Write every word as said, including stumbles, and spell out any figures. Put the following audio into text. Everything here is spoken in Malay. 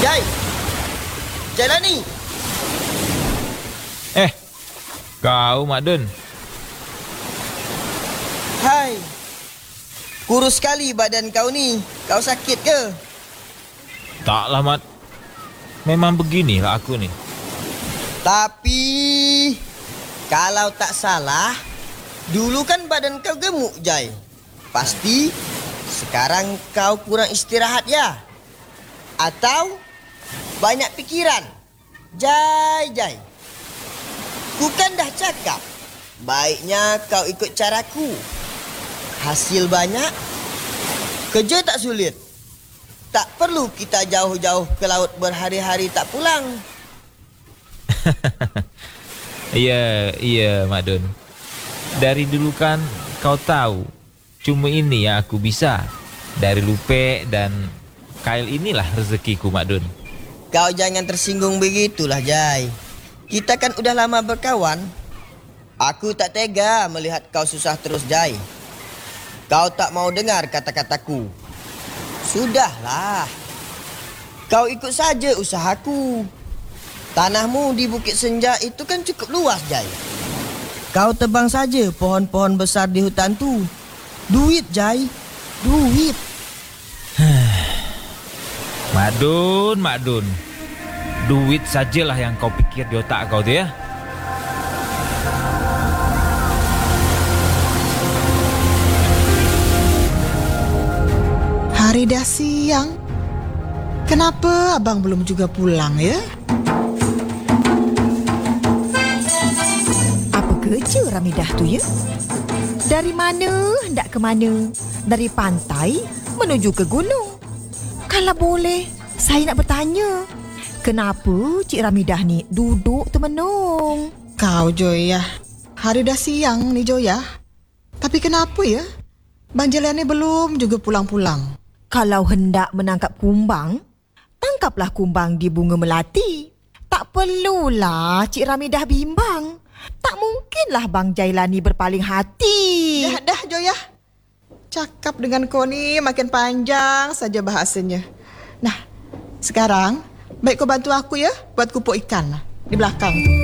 Jai! Jailani! Eh, kau Mak Dun. Hai. Kurus sekali badan kau ni. Kau sakit ke? Taklah Mat. Memang beginilah aku ni. Tapi kalau tak salah, dulu kan badan kau gemuk, Jai. Pasti sekarang kau kurang istirahat ya? Atau banyak pikiran? Jai, Jai. Ku kan dah cakap, baiknya kau ikut caraku. Hasil banyak, kerja tak sulit. Tak perlu kita jauh-jauh ke laut berhari-hari tak pulang. Ya, iya Mak Dun. Dari dulu kan kau tahu, cuma ini yang aku bisa. Dari lupe dan kail inilah rezekiku Mak Dun. Kau jangan tersinggung begitulah, Jai. Kita kan udah lama berkawan. Aku tak tega melihat kau susah terus, Jai. Kau tak mau dengar kata-kataku. Sudahlah. Kau ikut saja usahaku. Tanahmu di Bukit Senja itu kan cukup luas, Jai. Kau tebang saja pohon-pohon besar di hutan tu. Duit, Jai. Duit. Mak Dun, Mak Dun. Duit sajalah yang kau pikir di otak kau tu ya. Hari dah siang. Kenapa abang belum juga pulang ya? Apa kerja Ramidah tu ya? Dari mana hendak ke mana? Dari pantai menuju ke gunung. Kalau boleh, saya nak bertanya. Kenapa Cik Ramidah ni duduk termenung? Kau Joya, hari dah siang ni Joya. Tapi kenapa ya? Bang Jelani belum juga pulang-pulang. Kalau hendak menangkap kumbang, tangkaplah kumbang di bunga melati. Tak perlulah Cik Ramidah bimbang. Tak mungkinlah Bang Jailani berpaling hati. Dah, dah Joya. Cakap dengan kau ni makin panjang saja bahasanya. Nah, sekarang baik kau bantu aku ya buat kupuk ikan di belakang tu.